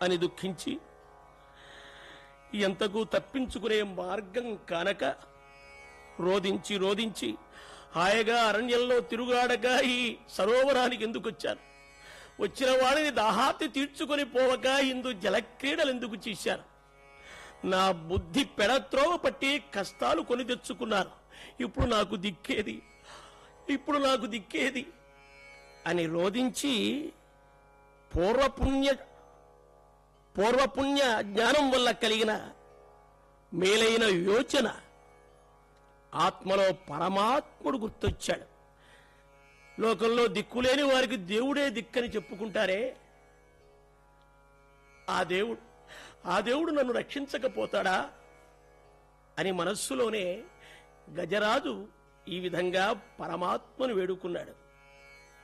అని దుఃఖించి ఎంతకు తప్పించుకునే మార్గం కానక రోధించి రోధించి హాయిగా అరణ్యంలో తిరుగాడగా ఈ సరోవరానికి ఎందుకు వచ్చాను? వచ్చిన వాడిని దాహార్తి తీర్చుకొని పోవక ఇందు జలక్రీడలు ఎందుకు చేశారు? నా బుద్ధి పెడత్రోవ పట్టి కష్టాలు కొని తెచ్చుకున్నారు. ఇప్పుడు నాకు దిక్కేది అని రోధించి పూర్వపుణ్య జ్ఞానం వల్ల కలిగిన మేలైన యోచన ఆత్మలో పరమాత్ముడు గుర్తొచ్చాడు. లోకంలో దిక్కులేని వారికి దేవుడే దిక్కని చెప్పుకుంటారే, ఆ దేవుడు నన్ను రక్షించకపోతాడా అని మనస్సులోనే గజరాజు ఈ విధంగా పరమాత్మను వేడుకున్నాడు.